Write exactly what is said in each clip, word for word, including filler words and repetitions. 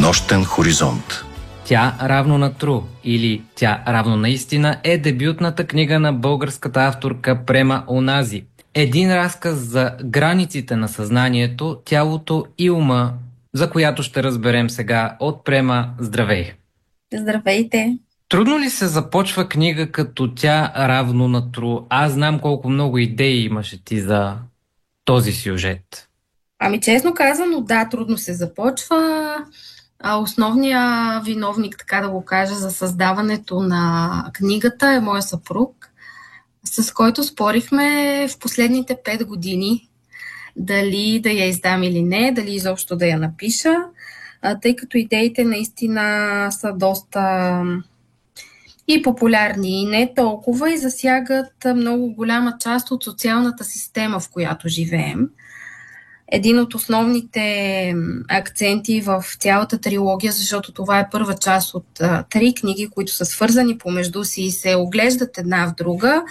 Нощен хоризонт. Тя равно на Тру или Тя равно на истина е дебютната книга на българската авторка Према Онази. Един разказ за границите на съзнанието, тялото и ума, за която ще разберем сега от Према. Здравей! Здравейте! Трудно ли се започва книга като Тя равно на Тру? Аз знам колко много идеи имаше ти за този сюжет. Ами честно казано, да, трудно се започва. А основният виновник, така да го кажа, за създаването на книгата е моя съпруг, с който спорихме в последните пет години дали да я издам или не, дали изобщо да я напиша, тъй като идеите наистина са доста и популярни, и не толкова, и засягат много голяма част от социалната система, в която живеем. Един от основните акценти в цялата трилогия, защото това е първа част от а, три книги, които са свързани помежду си и се оглеждат една в друга,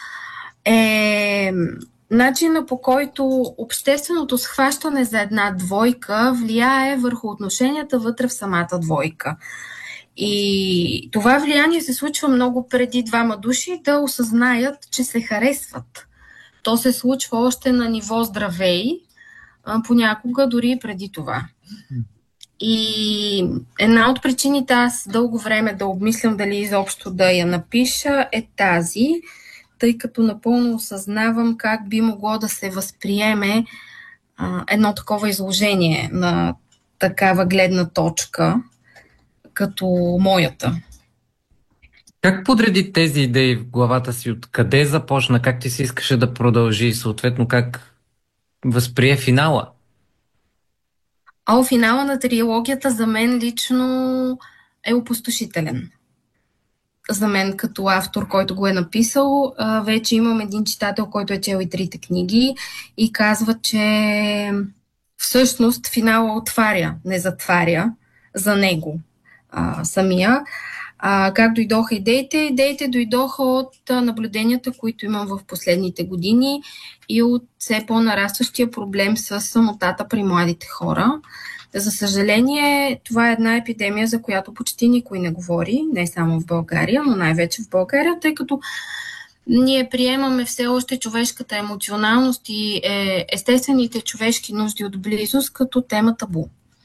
е начина, по който общественото схващане за една двойка влияе върху отношенията вътре в самата двойка. И това влияние се случва много преди двама души да осъзнаят, че се харесват. То се случва още на ниво здравей, понякога дори и преди това. И една от причините аз дълго време да обмислям дали изобщо да я напиша е тази, тъй като напълно осъзнавам как би могло да се възприеме а, едно такова изложение на такава гледна точка, като моята. Как подреди тези идеи в главата си? Откъде започна? Как ти се искаше да продължи? И съответно как възприе финала? О, финала на трилогията за мен лично е опустошителен. За мен като автор, който го е написал, вече имам един читател, който е чел и трите книги и казва, че всъщност финала отваря, не затваря за него а, самия. А, как дойдоха идеите? Идеите дойдоха от наблюденията, които имам в последните години и от все по-нарастващия проблем с самотата при младите хора. За съжаление, това е една епидемия, за която почти никой не говори, не само в България, но най-вече в България, тъй като ние приемаме все още човешката емоционалност и естествените човешки нужди от близост като тема табу.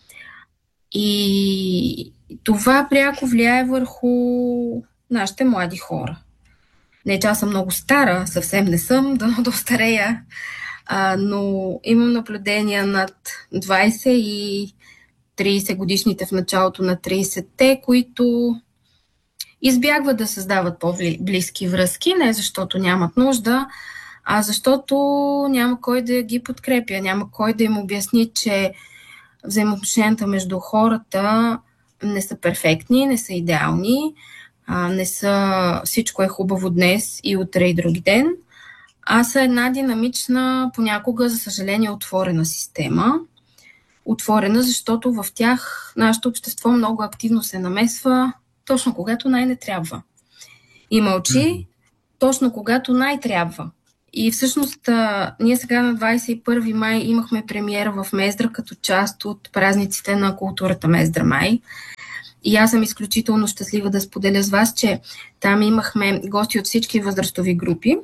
И това пряко влияе върху нашите млади хора. Не, че аз съм много стара, съвсем не съм, да достарея, а, но имам наблюдения над двайсет и трийсет годишните в началото на трийсетте, които избягват да създават по-близки връзки, не защото нямат нужда, а защото няма кой да ги подкрепя, няма кой да им обясни, че взаимоотношенията между хората не са перфектни, не са идеални, не са всичко е хубаво днес и утре и други ден, а са една динамична, понякога, за съжаление, отворена система. Отворена, защото в тях нашето общество много активно се намесва, точно когато най-не трябва. И мълчи, mm-hmm. точно когато най-трябва. И всъщност ние сега на двайсет и първи май имахме премиера в Мездра като част от празниците на културата Мездра май. И аз съм изключително щастлива да споделя с вас, че там имахме гости от всички възрастови групи.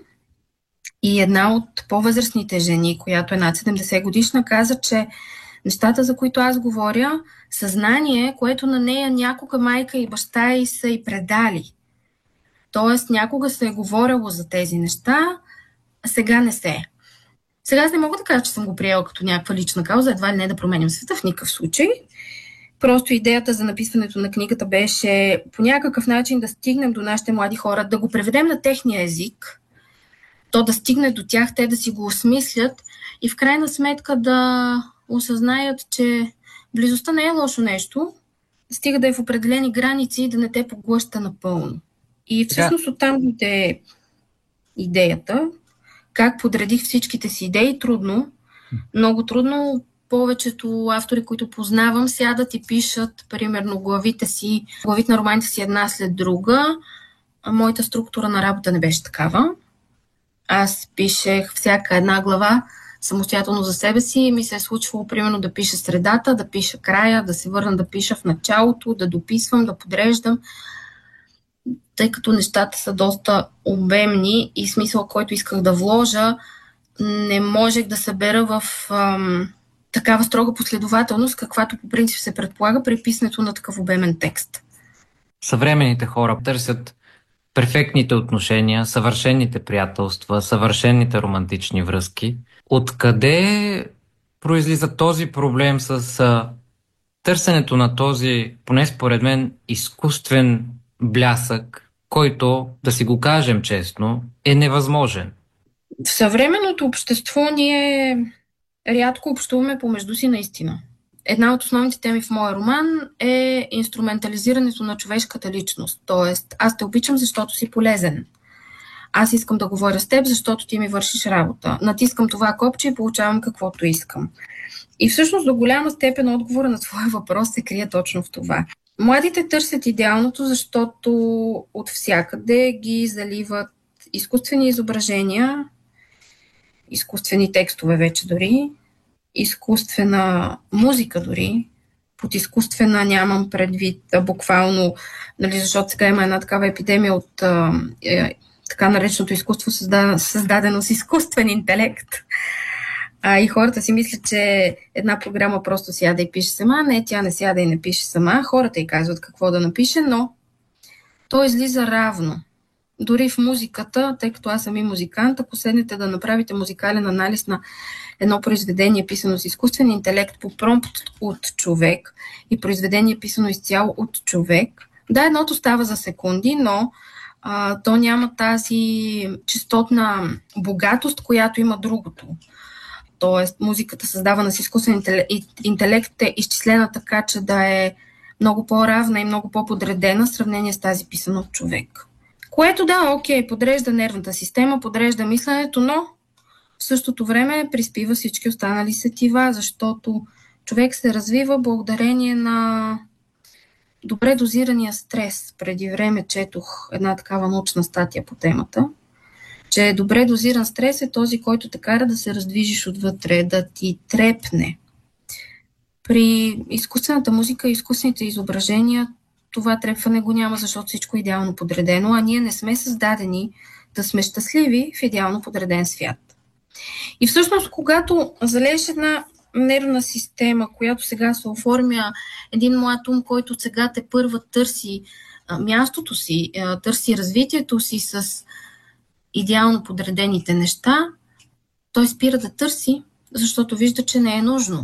И една от по-възрастните жени, която е над седемдесет годишна, каза, че нещата, за които аз говоря, съзнание, което на нея някога майка и баща й са й предали. Тоест някога се е говорило за тези неща, а сега не се. Сега аз не мога да кажа, че съм го приела като някаква лична кауза, едва ли не да променям света в никакъв случай. Просто идеята за написването на книгата беше по някакъв начин да стигнем до нашите млади хора, да го преведем на техния език, то да стигне до тях, те да си го осмислят и в крайна сметка да осъзнаят, че близостта не е лошо нещо, стига да е в определени граници и да не те поглъща напълно. И всъщност оттам дойде идеята. Как подредих всичките си идеи? Трудно. Много трудно. Повечето автори, които познавам, сядат и пишат, примерно, главите си, главите на романите си една след друга. А моята структура на работа не беше такава. Аз пишех всяка една глава самостоятелно за себе си и ми се е случвало, примерно, да пиша средата, да пиша края, да се върна да пиша в началото, да дописвам, да подреждам, тъй като нещата са доста обемни и смисъл, който исках да вложа, не можех да събера в ам, такава строга последователност, каквато по принцип се предполага при писането на такъв обемен текст. Съвременните хора търсят перфектните отношения, съвършените приятелства, съвършените романтични връзки. Откъде произлиза този проблем с а, търсенето на този, поне според мен, изкуствен блясък, който, да си го кажем честно, е невъзможен? В съвременното общество ние рядко общуваме помежду си наистина. Една от основните теми в моя роман е инструментализирането на човешката личност. Тоест, аз те обичам, защото си полезен. Аз искам да говоря с теб, защото ти ми вършиш работа. Натискам това копче и получавам каквото искам. И всъщност до голяма степен отговора на твоя въпрос се крие точно в това. Младите търсят идеалното, защото от всякъде ги заливат изкуствени изображения, изкуствени текстове вече дори, изкуствена музика дори. Под изкуствена нямам предвид а, буквално, нали, защото сега има една такава епидемия от а, е, така нареченото изкуство, създадено, създадено с изкуствен интелект. А, и хората си мислят, че една програма просто сяда и пише сама. Не, тя не сяда и не пише сама. Хората й казват какво да напише, но то излиза равно. Дори в музиката, тъй като аз съм и музикант, ако седнете да направите музикален анализ на едно произведение, писано с изкуствен интелект по промпт от човек и произведение, писано изцяло от човек, да, едното става за секунди, но а, то няма тази честотна богатост, която има другото. Тоест, музиката, създавана с изкуствен интелект, е изчислена така, че да е много по-равна и много по-подредена в сравнение с тази писана от човек. Което да, окей, подрежда нервната система, подрежда мисленето, но в същото време приспива всички останали сетива, защото човек се развива благодарение на добре дозирания стрес. Преди време четох една такава научна статия по темата, че добре дозиран стрес е този, който те кара да се раздвижиш отвътре, да ти трепне. При изкуствената музика и изкуствените изображения това трепване го няма, защото всичко е идеално подредено, а ние не сме създадени да сме щастливи в идеално подреден свят. И всъщност, когато залееш една нервна система, която сега се оформя, един млад ум, който сега те първа търси а, мястото си, а, търси развитието си с идеално подредените неща, той спира да търси, защото вижда, че не е нужно.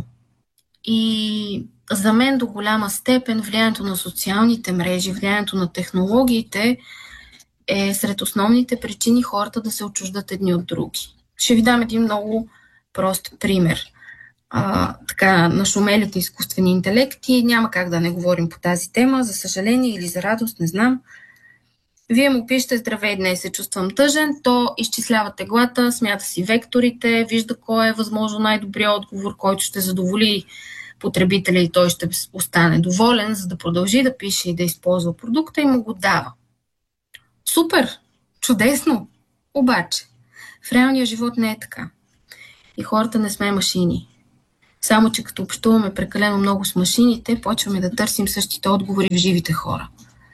И за мен до голяма степен влиянието на социалните мрежи, влиянието на технологиите е сред основните причини хората да се отчуждат едни от други. Ще ви дам един много прост пример. А, така, нашумелите изкуствени интелекти, няма как да не говорим по тази тема, за съжаление или за радост, не знам. Вие му пишете: здравей, днес се чувствам тъжен, то изчислява теглата, смята си векторите, вижда кой е възможно най-добрият отговор, който ще задоволи потребителя и той ще остане доволен, за да продължи да пише и да използва продукта и му го дава. Супер! Чудесно! Обаче, в реалния живот не е така. И хората не сме машини. Само че като общуваме прекалено много с машините, почваме да търсим същите отговори в живите хора.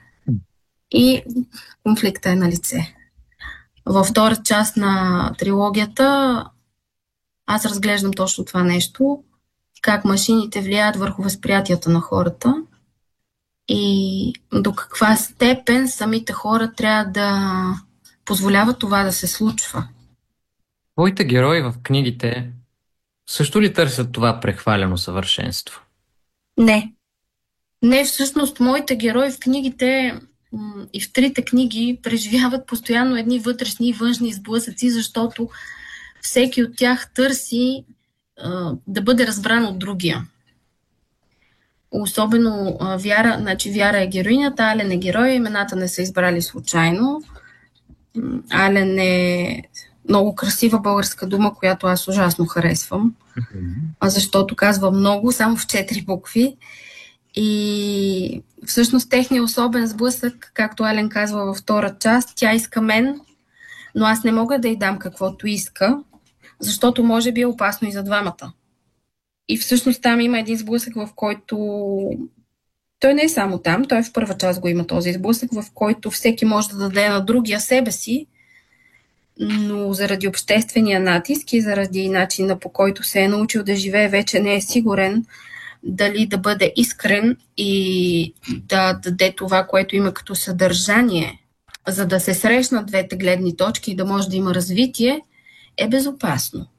И конфликта е на лице. Във втора част на трилогията аз разглеждам точно това нещо, как машините влияят върху възприятията на хората и до каква степен самите хора трябва да позволяват това да се случва. Твоите герои в книгите също ли търсят това прехвалено съвършенство? Не. Не, всъщност моите герои в книгите и в трите книги преживяват постоянно едни вътрешни и външни сблъсъци, защото всеки от тях търси а, да бъде разбран от другия. Особено а, Вяра, значи Вяра е героинята, Ален е герой, имената не са избрали случайно. Ален е много красива българска дума, която аз ужасно харесвам, mm-hmm. защото казва много, само в четири букви. И всъщност техният особен сблъсък, както Ален казва във втора част, тя иска мен, но аз не мога да й дам каквото иска, защото може би е опасно и за двамата. И всъщност там има един сблъсък, в който той не е само там, той в първа част го има този сблъсък, в който всеки може да даде на другия себе си, но заради обществения натиск и заради начина, по който се е научил да живее, вече не е сигурен дали да бъде искрен и да даде това, което има като съдържание, за да се срещнат двете гледни точки и да може да има развитие, е безопасно.